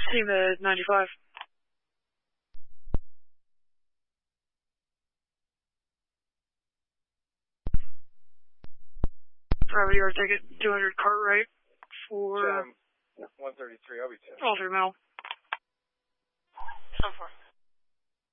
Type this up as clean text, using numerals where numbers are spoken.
Team at 95. Private yard ticket, 200 Cartwright for... 133, I'll be 10. Alter Mel. 10-4.